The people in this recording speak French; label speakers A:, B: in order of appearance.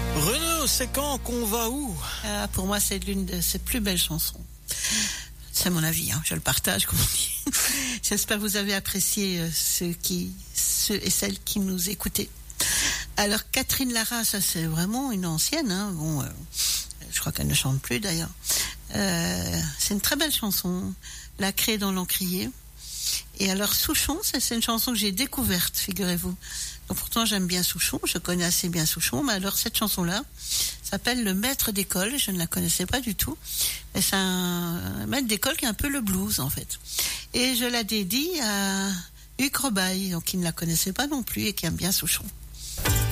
A: Renaud, c'est quand qu'on va où?
B: Pour moi, c'est l'une de ses plus belles chansons. C'est mon avis, je le partage, comme on dit. J'espère que vous avez apprécié ceux et celles qui nous écoutaient. Alors, Catherine Lara, ça c'est vraiment une ancienne. Je crois qu'elle ne chante plus d'ailleurs. C'est une très belle chanson. La Craie dans l'encrier. Et alors, Souchon, c'est une chanson que j'ai découverte, figurez-vous. Donc, pourtant, j'aime bien Souchon, je connais assez bien Souchon, mais alors cette chanson-là s'appelle Le Maître d'école, je ne la connaissais pas du tout. Mais c'est un maître d'école qui est un peu le blues, en fait. Et je la dédie à Hugues Robaille, donc qui ne la connaissait pas non plus et qui aime bien Souchon.